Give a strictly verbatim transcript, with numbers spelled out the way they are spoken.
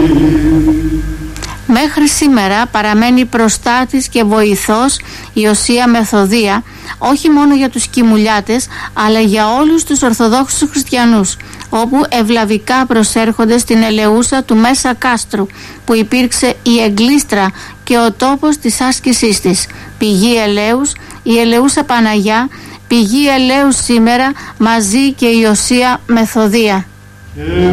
Μέχρι σήμερα παραμένει προστάτης και βοηθός η Οσία Μεθοδία, όχι μόνο για τους Κιμουλιάτες, αλλά για όλους τους Ορθοδόξους Χριστιανούς, όπου ευλαβικά προσέρχονται στην ελεούσα του Μέσα Κάστρου, που υπήρξε η Εγκλίστρα και ο τόπος της άσκησής της. Πηγή ελέους, η ελεούσα Παναγιά, πηγή ελέους σήμερα, μαζί και η Οσία Μεθοδία.